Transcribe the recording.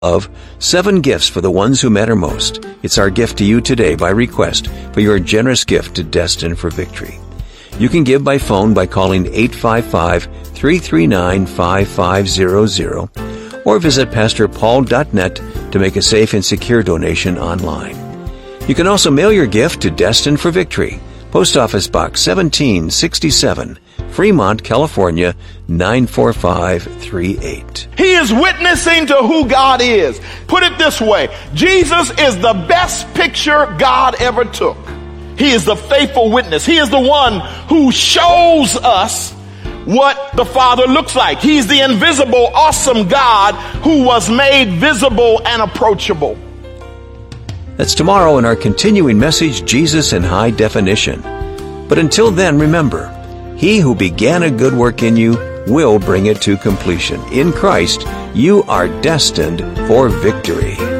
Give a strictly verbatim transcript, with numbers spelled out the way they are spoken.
of Seven Gifts for the Ones Who Matter Most. It's our gift to you today by request for your generous gift to Destined for Victory. You can give by phone by calling eight five five, three three nine, five five zero zero or visit pastor paul dot net to make a safe and secure donation online. You can also mail your gift to Destined for Victory, Post Office Box seventeen sixty-seven, Fremont, California, nine four five three eight. He is witnessing to who God is. Put it this way, Jesus is the best picture God ever took. He is the faithful witness. He is the one who shows us what the Father looks like. He's the invisible, awesome God who was made visible and approachable. That's tomorrow in our continuing message, Jesus in High Definition. But until then, remember, He who began a good work in you will bring it to completion. In Christ, you are destined for victory.